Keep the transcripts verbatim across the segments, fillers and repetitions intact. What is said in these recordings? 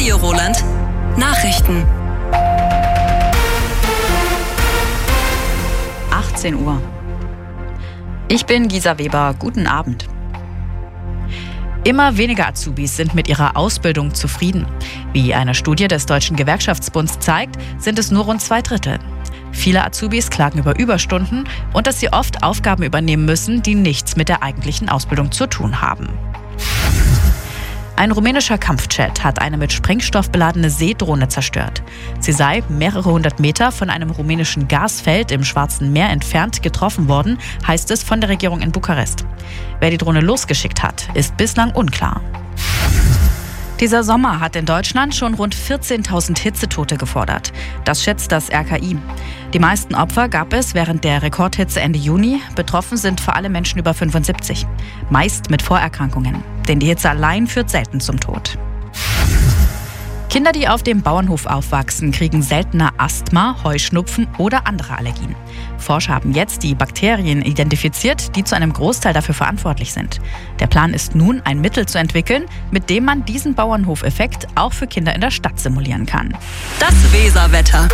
Radio Roland. Nachrichten. achtzehn Uhr. Ich bin Gisa Weber. Guten Abend. Immer weniger Azubis sind mit ihrer Ausbildung zufrieden. Wie eine Studie des Deutschen Gewerkschaftsbunds zeigt, sind es nur rund zwei Drittel. Viele Azubis klagen über Überstunden und dass sie oft Aufgaben übernehmen müssen, die nichts mit der eigentlichen Ausbildung zu tun haben. Ein rumänischer Kampfjet hat eine mit Sprengstoff beladene Seedrohne zerstört. Sie sei mehrere hundert Meter von einem rumänischen Gasfeld im Schwarzen Meer entfernt getroffen worden, heißt es von der Regierung in Bukarest. Wer die Drohne losgeschickt hat, ist bislang unklar. Dieser Sommer hat in Deutschland schon rund vierzehntausend Hitzetote gefordert. Das schätzt das R K I. Die meisten Opfer gab es während der Rekordhitze Ende Juni. Betroffen sind vor allem Menschen über fünfundsiebzig. Meist mit Vorerkrankungen. Denn die Hitze allein führt selten zum Tod. Kinder, die auf dem Bauernhof aufwachsen, kriegen seltener Asthma, Heuschnupfen oder andere Allergien. Forscher haben jetzt die Bakterien identifiziert, die zu einem Großteil dafür verantwortlich sind. Der Plan ist nun, ein Mittel zu entwickeln, mit dem man diesen Bauernhofeffekt auch für Kinder in der Stadt simulieren kann. Das Weserwetter.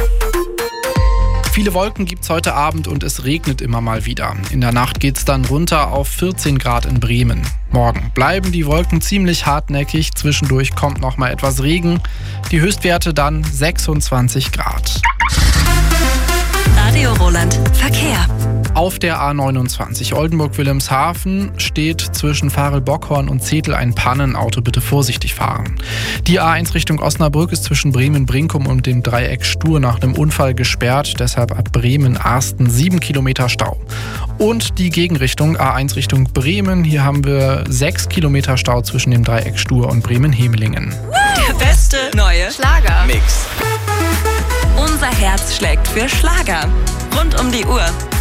Viele Wolken gibt es heute Abend und es regnet immer mal wieder. In der Nacht geht es dann runter auf vierzehn Grad in Bremen. Morgen bleiben die Wolken ziemlich hartnäckig, zwischendurch kommt noch mal etwas Regen. Die Höchstwerte dann sechsundzwanzig Grad. Radio Roland. Verkehr. Auf der A neunundzwanzig Oldenburg-Wilhelmshaven steht zwischen Farel-Bockhorn und Zetel ein Pannenauto. Bitte vorsichtig fahren. Die A eins Richtung Osnabrück ist zwischen Bremen-Brinkum und dem Dreieck Stur nach einem Unfall gesperrt. Deshalb ab Bremen-Arsten sieben Kilometer Stau. Und die Gegenrichtung A eins Richtung Bremen. Hier haben wir sechs Kilometer Stau zwischen dem Dreieck Stur und Bremen-Hemelingen. Der beste neue Schlager. Mix. Unser Herz schlägt für Schlager. Rund um die Uhr.